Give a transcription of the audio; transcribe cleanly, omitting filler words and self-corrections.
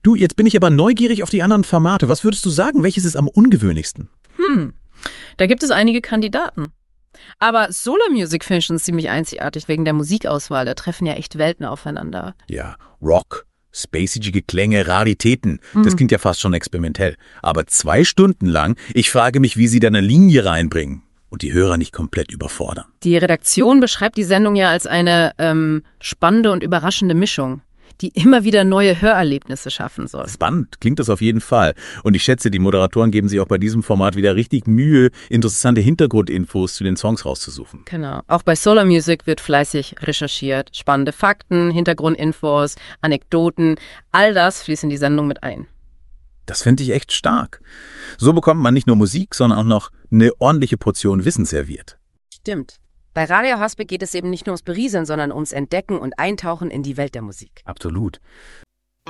Du, jetzt bin ich aber neugierig auf die anderen Formate. Was würdest du sagen, welches ist am ungewöhnlichsten? Da gibt es einige Kandidaten. Aber Solar Music finde ich schon ziemlich einzigartig wegen der Musikauswahl. Da treffen ja echt Welten aufeinander. Ja, Rock, spacige Klänge, Raritäten. Das klingt ja fast schon experimentell. Aber 2 Stunden lang, ich frage mich, wie sie da eine Linie reinbringen und die Hörer nicht komplett überfordern. Die Redaktion beschreibt die Sendung ja als eine spannende und überraschende Mischung, die immer wieder neue Hörerlebnisse schaffen soll. Spannend, klingt das auf jeden Fall. Und ich schätze, die Moderatoren geben sich auch bei diesem Format wieder richtig Mühe, interessante Hintergrundinfos zu den Songs rauszusuchen. Genau. Auch bei Solar Music wird fleißig recherchiert. Spannende Fakten, Hintergrundinfos, Anekdoten, all das fließt in die Sendung mit ein. Das finde ich echt stark. So bekommt man nicht nur Musik, sondern auch noch eine ordentliche Portion Wissen serviert. Stimmt. Bei Radio Haspe geht es eben nicht nur ums Berieseln, sondern ums Entdecken und Eintauchen in die Welt der Musik. Absolut.